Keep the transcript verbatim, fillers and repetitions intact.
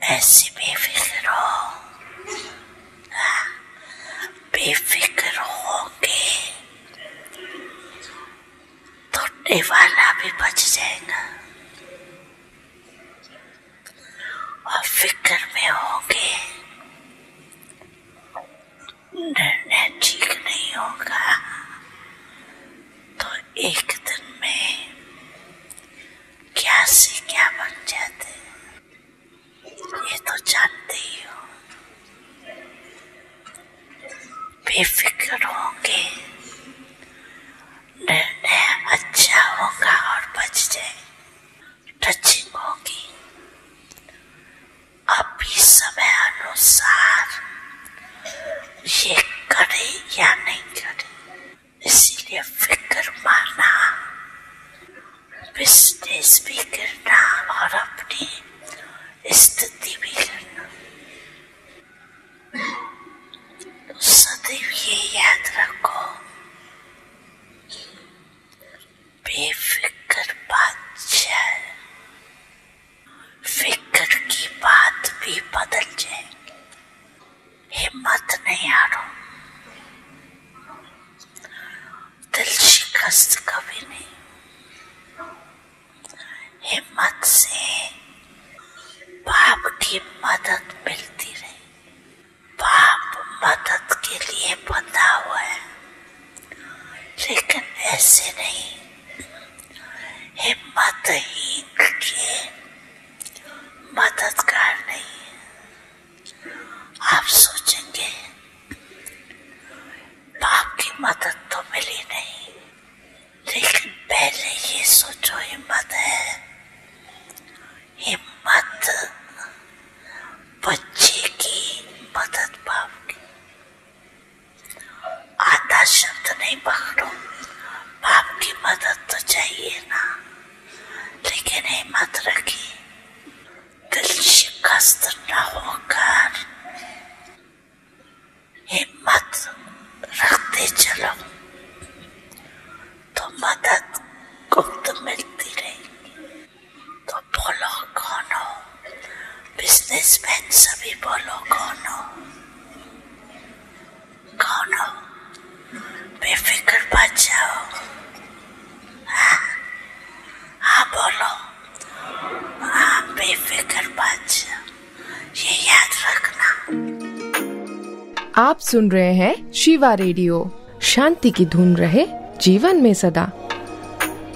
ऐसे बेफिक्र हो, बेफिक्र होगे तो वाला भी बच जाएगा, और फिक्र में होगे निर्णय ठीक नहीं होगा तो एक दिन में क्या से क्या बन जाते, ये तो जानते ही हो। बेफिक्र होंगे, निर्णय अच्छा होगा और बच जाए। टचिंग होगी, अभी समय अनुसार ये करे या नहीं करे, इसीलिए फिक्र मारना, बिजनेस भी करना और अपनी स्थिति भी करना। तो सदैव ये याद रखो, बेफिक्र बात जाए, फिक्र की बात भी बदल जाएगी। हिम्मत नहीं हारो, दिल शिकस्त कभी नहीं। हिम्मत से बाप की मदद मिलती रही, बाप मदद के लिए बंधा हुआ है, लेकिन ऐसे नहीं हिम्मतहीन के मददगार नहीं। आप सोचेंगे बाप की मदद तो मिली नहीं, लेकिन पहले ये सोचो हिम्मत है, हिम्मत बच्चे की मदद बाप की। आधा शब्द नहीं पकड़ो, बाप की मदद तो चाहिए ना, लेकिन हिम्मत रखी, दिल शिकस्त न होकर हिम्मत रखते चलो तो मदद गुप्त मिलती रहेगी। तो बोलो कौन हो, बिजनेसमैन सभी बोलो कौन हो, कौन हो, बेफिक्र बच जाओ। हाँ हाँ बोलो, हाँ बेफिक्र बच जाओ, ये याद रखना। आप सुन रहे हैं शिवा रेडियो। शांति की धुन रहे जीवन में सदा।